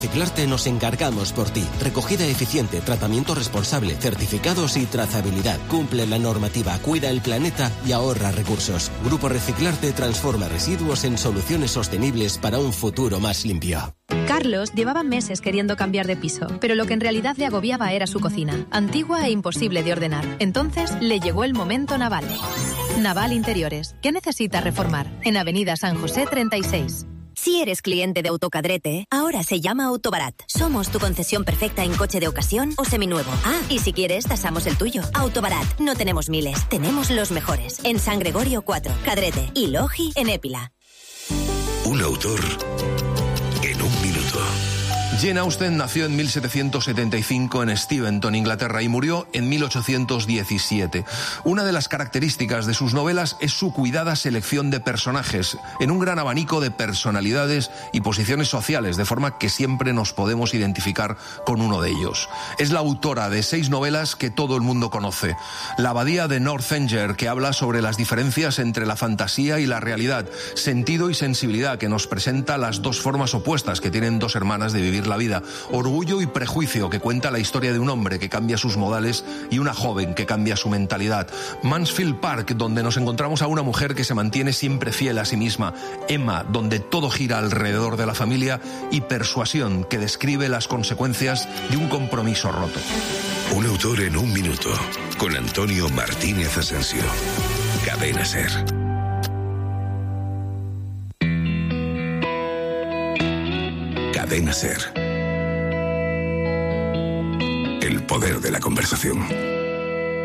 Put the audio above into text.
Reciclarte nos encargamos por ti. Recogida eficiente, tratamiento responsable, certificados y trazabilidad. Cumple la normativa, cuida el planeta y ahorra recursos. Grupo Reciclarte transforma residuos en soluciones sostenibles para un futuro más limpio. Carlos llevaba meses queriendo cambiar de piso, pero lo que en realidad le agobiaba era su cocina, antigua e imposible de ordenar. Entonces le llegó el momento Naval. Naval Interiores. ¿Qué necesita reformar? En Avenida San José 36. Si eres cliente de Autocadrete, ahora se llama Autobarat. Somos tu concesión perfecta en coche de ocasión o seminuevo. Ah, y si quieres, tasamos el tuyo. Autobarat. No tenemos miles, tenemos los mejores. En San Gregorio 4, Cadrete y Logi en Épila. Un autor en un minuto. Jane Austen nació en 1775 en Steventon, Inglaterra, y murió en 1817. Una de las características de sus novelas es su cuidada selección de personajes, en un gran abanico de personalidades y posiciones sociales, de forma que siempre nos podemos identificar con uno de ellos. Es la autora de 6 novelas que todo el mundo conoce. La abadía de Northanger, que habla sobre las diferencias entre la fantasía y la realidad. Sentido y sensibilidad, que nos presenta las dos formas opuestas que tienen dos hermanas de vivir la vida. Orgullo y prejuicio, que cuenta la historia de un hombre que cambia sus modales y una joven que cambia su mentalidad. Mansfield Park, donde nos encontramos a una mujer que se mantiene siempre fiel a sí misma. Emma, donde todo gira alrededor de la familia. Y Persuasión, que describe las consecuencias de un compromiso roto. Un autor en un minuto, con Antonio Martínez Asensio. Cadena SER. Cadena SER. El poder de la conversación.